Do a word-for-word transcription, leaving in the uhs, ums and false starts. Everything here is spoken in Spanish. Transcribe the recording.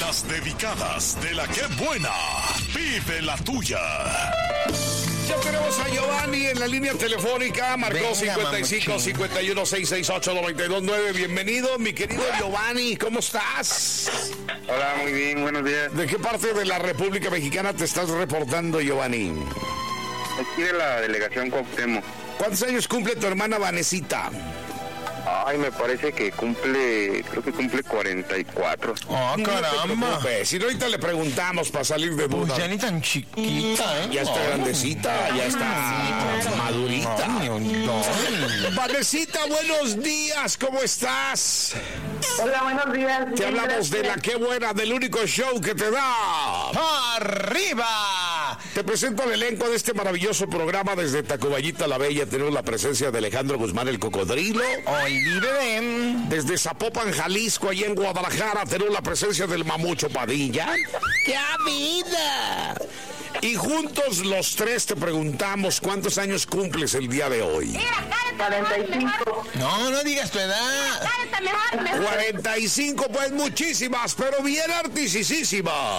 Las dedicadas de la que buena. Vive la tuya. Ya tenemos a Giovanni en la línea telefónica. Marcó Venga, cincuenta y cinco, mamuchín. cincuenta y uno, seiscientos sesenta y ocho, noventa y dos nueve. Bienvenido, mi querido Giovanni. ¿Cómo estás? Hola, muy bien, buenos días. ¿De qué parte de la República Mexicana te estás reportando, Giovanni? Aquí de la delegación Cuauhtémoc. ¿Cuántos años cumple tu hermana Vanesita? Ay, me parece que cumple, creo que cumple cuarenta y cuatro. Oh, caramba. Si no, ahorita le preguntamos para salir de duda. Pues ya ni tan chiquita, ¿eh? Ya está grandecita, ya está madurita. No, no. Vanesita, buenos días, ¿cómo estás? Hola, buenos días. Te Bien, hablamos de la gracias. que buena, del único show que te da. ¡Arriba! Te presento al elenco de este maravilloso programa desde Tacubaya la Bella. Tenemos la presencia de Alejandro Guzmán, el Cocodrilo. Oli, bebé. Desde Zapopan, Jalisco, allá en Guadalajara, tenemos la presencia del Mamucho Padilla. ¡Qué vida! Y juntos los tres te preguntamos cuántos años cumples el día de hoy. cuarenta y cinco. No, no digas tu edad. cuarenta y cinco, pues muchísimas, pero bien artisísimas.